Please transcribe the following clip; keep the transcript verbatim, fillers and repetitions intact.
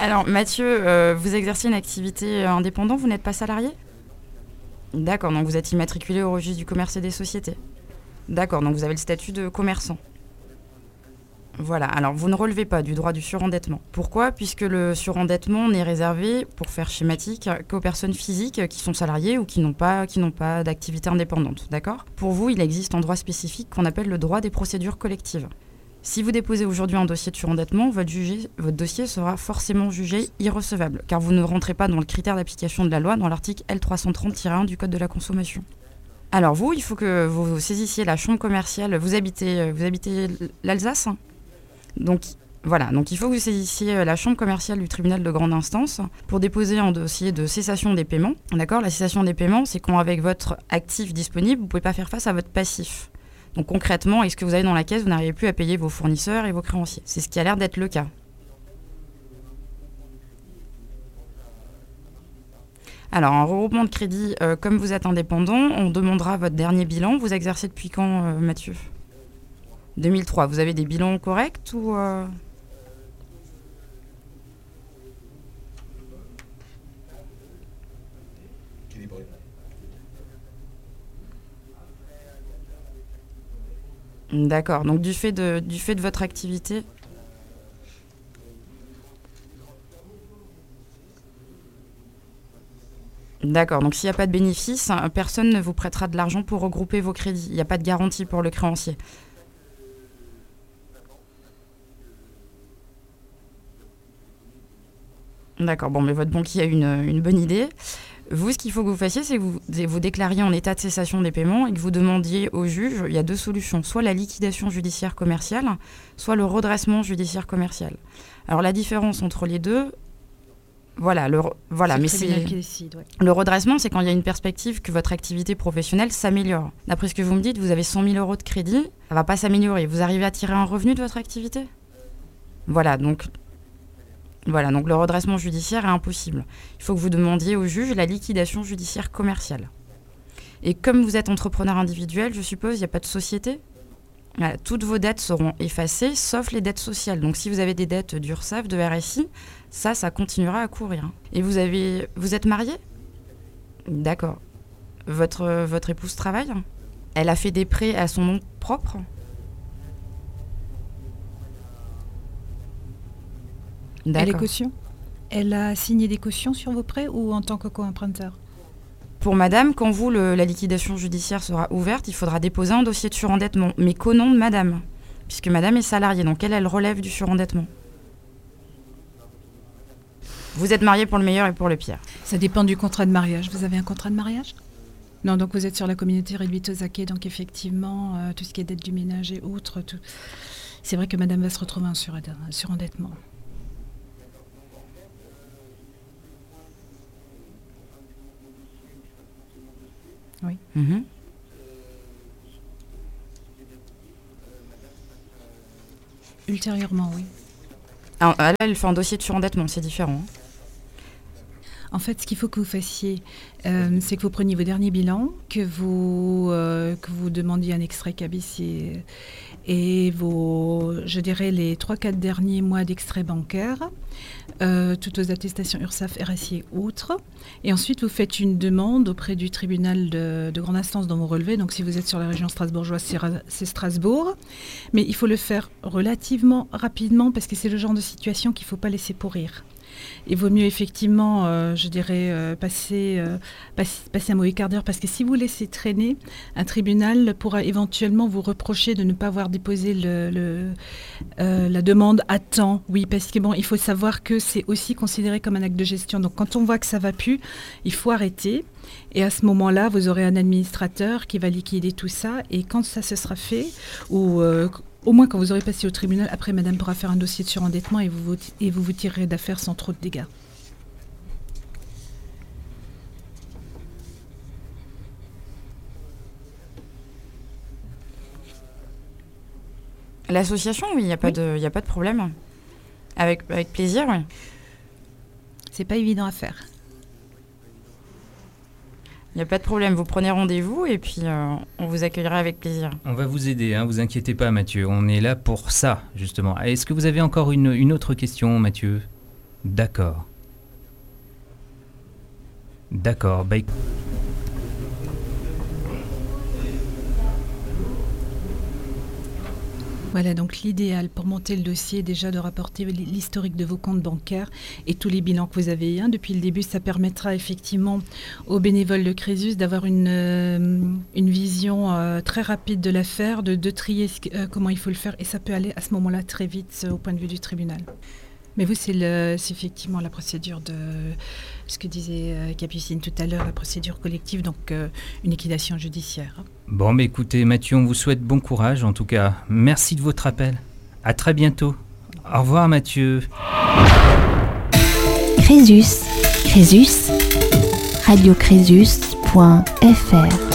Alors, Mathieu, euh, vous exercez une activité indépendante, vous n'êtes pas salarié ? D'accord, donc vous êtes immatriculé au registre du commerce et des sociétés. D'accord, donc vous avez le statut de commerçant. Voilà, alors vous ne relevez pas du droit du surendettement. Pourquoi ? Puisque le surendettement n'est réservé, pour faire schématique, qu'aux personnes physiques qui sont salariées ou qui n'ont pas, qui n'ont pas d'activité indépendante. D'accord ? Pour vous, il existe un droit spécifique qu'on appelle le droit des procédures collectives. Si vous déposez aujourd'hui un dossier de surendettement, votre, jugé, votre dossier sera forcément jugé irrecevable, car vous ne rentrez pas dans le critère d'application de la loi dans l'article L trois cent trente tiret un du Code de la consommation. Alors vous, il faut que vous saisissiez la chambre commerciale. Vous habitez, vous habitez l'Alsace ? Donc voilà, donc il faut que vous saisissiez la chambre commerciale du tribunal de grande instance pour déposer un dossier de cessation des paiements. D'accord ? La cessation des paiements, c'est quand avec votre actif disponible, vous ne pouvez pas faire face à votre passif. Donc concrètement, est-ce que vous avez dans la caisse, vous n'arrivez plus à payer vos fournisseurs et vos créanciers ? C'est ce qui a l'air d'être le cas. Alors, un regroupement de crédit, euh, comme vous êtes indépendant, on demandera votre dernier bilan. Vous exercez depuis quand, euh, Mathieu ? deux mille trois. Vous avez des bilans corrects ou... Euh... D'accord. Donc, du fait de, du fait de votre activité... D'accord. Donc, s'il n'y a pas de bénéfice, personne ne vous prêtera de l'argent pour regrouper vos crédits. Il n'y a pas de garantie pour le créancier. D'accord. Bon, mais votre banquier a une, une bonne idée. Vous, ce qu'il faut que vous fassiez, c'est que vous vous déclariez en état de cessation des paiements et que vous demandiez au juge, il y a deux solutions, soit la liquidation judiciaire commerciale, soit le redressement judiciaire commercial. Alors, la différence entre les deux... Voilà, le, voilà c'est mais le c'est tribunal qui décide, ouais. Le redressement, c'est quand il y a une perspective que votre activité professionnelle s'améliore. D'après ce que vous me dites, vous avez cent mille euros de crédit, ça ne va pas s'améliorer. Vous arrivez à tirer un revenu de votre activité ? Voilà, donc, voilà, donc le redressement judiciaire est impossible. Il faut que vous demandiez au juge la liquidation judiciaire commerciale. Et comme vous êtes entrepreneur individuel, je suppose, il n'y a pas de société ? Voilà, toutes vos dettes seront effacées, sauf les dettes sociales. Donc, si vous avez des dettes d'URSSAF, de R S I, ça, ça continuera à courir. Et vous avez, vous êtes marié ? D'accord. Votre, votre épouse travaille ? Elle a fait des prêts à son nom propre ? Elle est caution ? Elle a signé des cautions sur vos prêts ou en tant que co-emprunteur ? Pour madame, quand vous, le, la liquidation judiciaire sera ouverte, il faudra déposer un dossier de surendettement, mais qu'au nom de madame, puisque madame est salariée, donc elle, elle relève du surendettement. Vous êtes mariés pour le meilleur et pour le pire. Ça dépend du contrat de mariage. Vous avez un contrat de mariage ? Non, donc vous êtes sur la communauté réduite aux acquis, donc effectivement, euh, tout ce qui est dette du ménage et autres, tout... c'est vrai que madame va se retrouver en sur- surendettement. Oui. Mmh. Ultérieurement, oui. Alors, là, elle fait un dossier de surendettement, c'est différent. En fait, ce qu'il faut que vous fassiez, euh, c'est que vous preniez vos derniers bilans, que vous, euh, que vous demandiez un extrait cabis et vos, je dirais, les trois quatre derniers mois d'extrait bancaire, euh, toutes vos attestations URSSAF, R S I et autres. Et ensuite, vous faites une demande auprès du tribunal de, de grande instance dont vous relevez. Donc, si vous êtes sur la région strasbourgeoise, c'est, c'est Strasbourg. Mais il faut le faire relativement rapidement parce que c'est le genre de situation qu'il ne faut pas laisser pourrir. Il vaut mieux effectivement, euh, je dirais, euh, passer, euh, passer, passer un mauvais quart d'heure parce que si vous laissez traîner, un tribunal pourra éventuellement vous reprocher de ne pas avoir déposé le, le, euh, la demande à temps. Oui, parce que bon, il faut savoir que c'est aussi considéré comme un acte de gestion. Donc quand on voit que ça ne va plus, il faut arrêter. Et à ce moment-là, vous aurez un administrateur qui va liquider tout ça. Et quand ça se sera fait, ou euh, au moins quand vous aurez passé au tribunal, après madame pourra faire un dossier de surendettement et vous vous, et vous, vous tirerez d'affaire sans trop de dégâts. L'association, oui, il n'y a, oui. a pas de problème. Avec, avec plaisir, oui. C'est pas évident à faire. Il n'y a pas de problème, vous prenez rendez-vous et puis euh, on vous accueillera avec plaisir. On va vous aider, hein, vous inquiétez pas Mathieu, on est là pour ça justement. Est-ce que vous avez encore une, une autre question Mathieu ? D'accord. D'accord. Bah, Voilà, donc l'idéal pour monter le dossier est déjà de rapporter l'historique de vos comptes bancaires et tous les bilans que vous avez. Hein. Depuis le début, ça permettra effectivement aux bénévoles de Crésus d'avoir une, euh, une vision euh, très rapide de l'affaire, de, de trier ce, euh, comment il faut le faire, et ça peut aller à ce moment-là très vite euh, au point de vue du tribunal. Mais vous, c'est, le, c'est effectivement la procédure de ce que disait euh, Capucine tout à l'heure, la procédure collective, donc euh, une liquidation judiciaire. Hein. Bon, mais écoutez, Mathieu, on vous souhaite bon courage, en tout cas. Merci de votre appel. À très bientôt. Au revoir, Mathieu. Crésus, Crésus, radio crésus point f r